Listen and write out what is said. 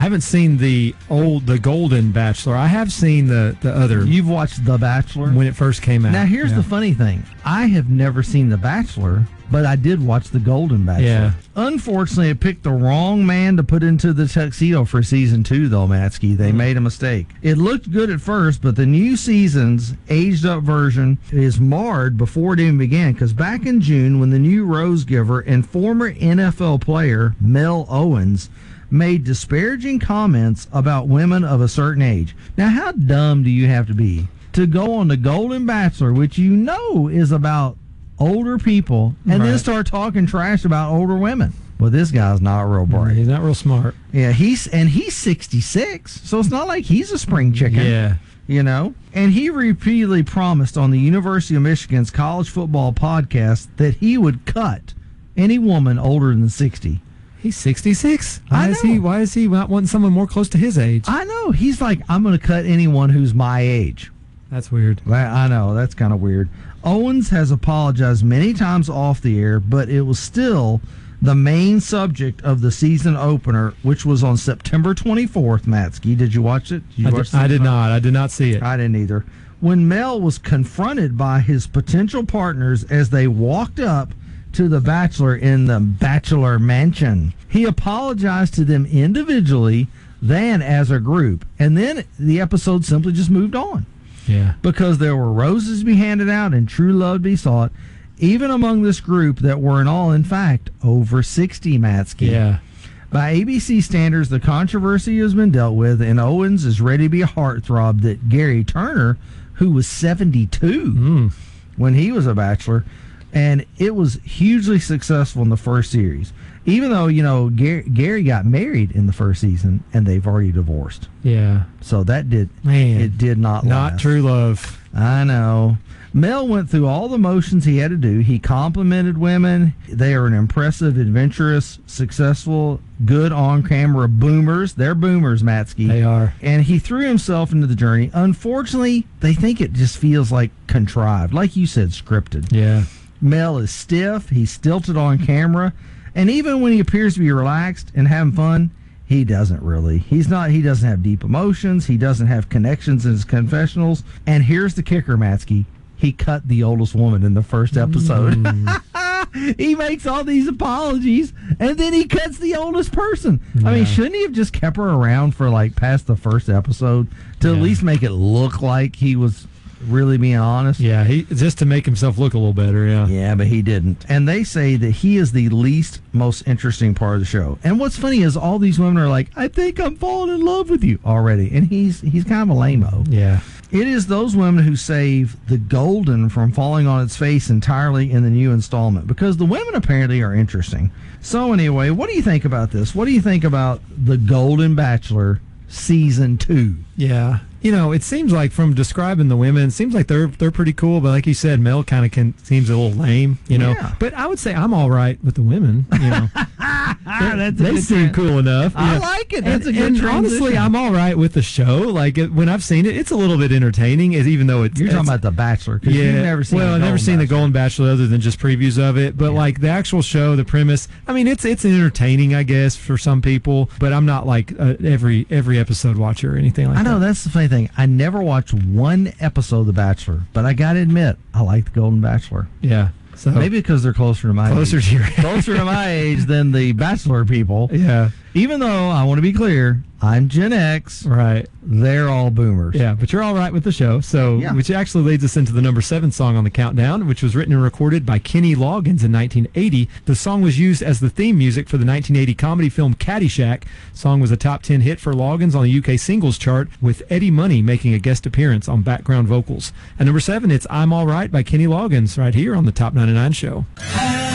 I haven't seen the Golden Bachelor. I have seen the other. You've watched The Bachelor? When it first came out. Now, here's the funny thing. I have never seen The Bachelor, but I did watch The Golden Bachelor. Yeah. Unfortunately, it picked the wrong man to put into the tuxedo for season 2, though, Matsky. They made a mistake. It looked good at first, but the new season's aged-up version is marred before it even began, because back in June, when the new Rose Giver and former NFL player Mel Owens made disparaging comments about women of a certain age. Now, how dumb do you have to be to go on The Golden Bachelor, which you know is about older people, and then start talking trash about older women? Well, this guy's not real bright. He's not real smart. Yeah, he's 66, so it's not like he's a spring chicken. Yeah. You know? And he repeatedly promised on the University of Michigan's college football podcast that he would cut any woman older than 60. He's 66? Why is he not wanting someone more close to his age? I know. He's like, I'm going to cut anyone who's my age. That's weird. I know. That's kind of weird. Owens has apologized many times off the air, but it was still the main subject of the season opener, which was on September 24th, Matsky. Did you watch it? I did not. I did not see it. I didn't either. When Mel was confronted by his potential partners as they walked up to the Bachelor in the Bachelor Mansion, he apologized to them individually, then as a group, and then the episode simply just moved on. Yeah. Because there were roses to be handed out and true love to be sought, even among this group that were in all, in fact, over 60, Matsky. Yeah. By ABC standards, the controversy has been dealt with, and Owens is ready to be a heartthrob that Gary Turner, who was 72 when he was a Bachelor, and it was hugely successful in the first series. Even though, you know, Gary got married in the first season, and they've already divorced. Yeah. So that did not Not last. true love. I know. Mel went through all the motions he had to do. He complimented women. They are an impressive, adventurous, successful, good on-camera boomers. They're boomers, Matsky. They are. And he threw himself into the journey. Unfortunately, they think it just feels like contrived. Like you said, scripted. Yeah. Mel is stiff. He's stilted on camera. And even when he appears to be relaxed and having fun, he doesn't really. He doesn't have deep emotions. He doesn't have connections in his confessionals. And here's the kicker, Matsky. He cut the oldest woman in the first episode. He makes all these apologies, and then he cuts the oldest person. Yeah. I mean, shouldn't he have just kept her around for, like, past the first episode to at least make it look like he was really being honest? Yeah, just to make himself look a little better, yeah. Yeah, but he didn't. And they say that he is the least most interesting part of the show. And what's funny is all these women are like, I think I'm falling in love with you already. And he's kind of a lame-o. Yeah. It is those women who save the Golden from falling on its face entirely in the new installment, because the women apparently are interesting. So anyway, what do you think about this? What do you think about The Golden Bachelor Season 2? Yeah. You know, it seems like from describing the women, it seems like they're pretty cool, but like you said, Mel kind of seems a little lame, you know. Yeah. But I would say I'm all right with the women, you know. They seem cool enough. I like it. That's a good transition. Honestly, I'm all right with the show. Like, when I've seen it, it's a little bit entertaining, even though it's... You're talking about The Bachelor, because you've never seen I've never seen The Golden Bachelor other than just previews of it. But, like, the actual show, the premise, I mean, it's entertaining, I guess, for some people. But I'm not, like, every episode watcher or anything like that. I know, that's the funny thing. I never watched one episode of The Bachelor, but I got to admit, I like The Golden Bachelor. Yeah. So maybe because they're closer to my age. Closer to my age than the Bachelor people. Yeah. Even though, I want to be clear, I'm Gen X. Right. They're all boomers. Yeah, but you're all right with the show. So, which actually leads us into the number 7 song on the countdown, which was written and recorded by Kenny Loggins in 1980. The song was used as the theme music for the 1980 comedy film Caddyshack. The song was a top 10 hit for Loggins on the UK singles chart, with Eddie Money making a guest appearance on background vocals. At number 7, it's I'm All Right by Kenny Loggins right here on the Top 99 Show.